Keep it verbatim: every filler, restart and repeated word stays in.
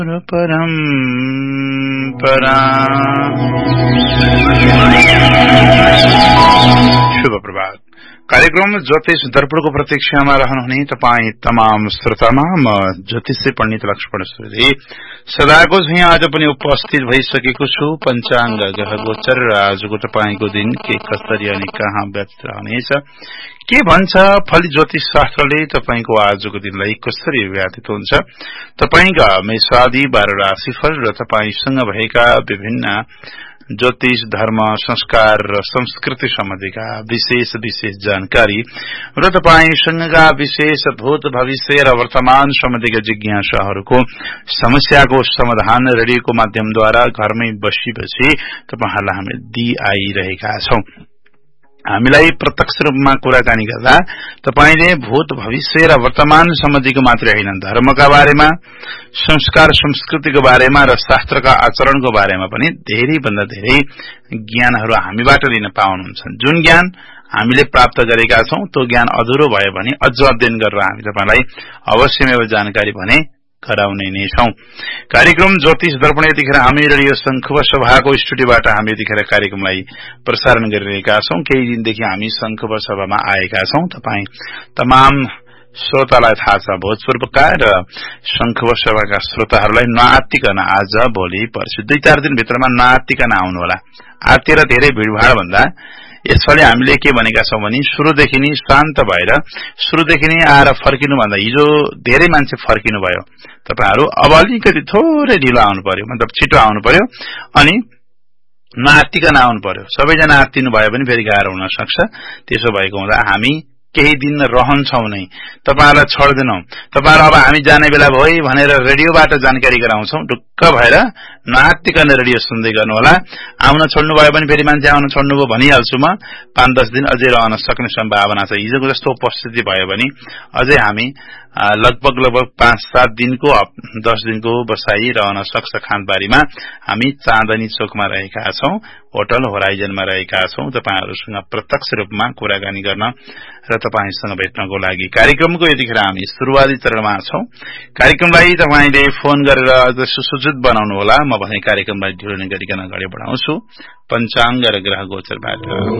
परम परा। शुभ प्रभात। कार्यक्रम ज्योतिष दर्पणको प्रतीक्षामा रहनुहुने तपाई तमाम श्रोतामा म ज्योतिषी पण्डित लक्ष्मण सूर्य सदाको झैं आज पनि उपस्थित भइसकेको छु। पञ्चाङ्ग ग्रह गोचर र आजको तपाईको दिन के कसरी अनि कहाँ व्यतीत रहनेछ, के भन्छ फली ज्योतिष शास्त्रले तपाईको आजको दिनलाई कसरी व्यतीत हुन्छ, तपाईका मेषादि बाह्र राशिफल र तपाईसँग भएका विभिन्न ज्योतिष धर्म संस्कार र संस्कृति सम्बन्धीका विशेष विशेष जानकारी र तपाईसँगका विशेष भूत भविष्य र वर्तमान सम्बन्धीका जिज्ञासाहरूको समस्याको समाधान रेडियोको माध्यमद्वारा घरमै बसी बसी तपाईहरुलाई हामीले दिइआइरहेका छौं। हामीलाई प्रत्यक्ष रूपमा कुराकानी गर्दा तपाईले भूत भविष्य र वर्तमान सम्बन्धीको मात्रै हैन, धर्मका बारेमा, संस्कार संस्कृतिको बारेमा र शास्त्रका आचरणको बारेमा पनि धेरै भन्दा धेरै ज्ञानहरू हामीबाट लिन पाउनुहुन्छ। जुन ज्ञान हामीले प्राप्त गरेका छौं त्यो ज्ञान अधुरो भयो भने अझ अध्ययन गरेर हामी तपाईलाई अवश्यमै जानकारी भने गराउने नै छौं। कार्यक्रम ज्योतिष दर्पण यतिखेर हामी रेडियो शंखुवा सभाको स्टुडियोबाट हामी यतिखेर कार्यक्रमलाई प्रसारण गरिरहेका छौं। केही दिनदेखि हामी शंखुवा सभामा आएका छौं। तपाई तमाम श्रोतालाई थाहा छ, भोजपुरका र शंखुवा सभाका श्रोताहरूलाई नआत्तिकन आज भोलि पर्सि दुई चार दिन भित्रमा नआत्तिकन आउनुहोला। आत्तिर धेरै भीड़भाड़ भन्दा यसले हामीले के भनेका छौं भने सुरुदेखि नै शान्त भएर सुरुदेखि नै आएर फर्किनु भन्दा हिजो धेरै मान्छे फर्किनु भयो। तपाईहरु अब अलिकति थोरै ढिलो आउनु पर्यो, मतलब छिटो आउनु पर्यो अनि नआत्तिकन आउनु पर्यो। सबैजना आत्तिनु भयो भने फेरि गाह्रो हुन सक्छ। त्यसो भएको हुँदा हामी केही दिन रहन्छौं नै, तपाईहरुलाई छोड्दैनौं। तपाईहरु अब हामी जाने बेला भयो भनेर रेडियोबाट जानकारी गराउँछौं। ढुक्क भएर नआत्तिकन रेडियो सुन्दै गर्नु होला। आउन छोड्नु भयो भने फेरि मान्छे आउन छोड्नुभयो भनिहाल्छु म। पाँच दस दिन अझै रहन सक्ने सम्भावना छ। हिजोको जस्तो उपस्थिति भयो भने अझै हामी लगभग लगभग पाँच सात दिनको दस दिनको बसाई रहन सक्छ। खानबारीमा हामी चाँदनी चोकमा रहेका छौं, होटल होराइजनमा रहेका छौं। तपाईहरुसँग प्रत्यक्ष रूपमा कुराकानी गर्न र तपाईसँग भेट्नको लागि कार्यक्रमको यतिखेर हामी सुरुवाती चरणमा छौं। कार्यक्रमलाई तपाईले फोन गरेर अझ सुसज्जित बनाउनु होला। म भने कार्यक्रमलाई ढिलो नगरिकन अगाडि बढाउँछु पञ्चाङ्ग र ग्रह गोचरबाट।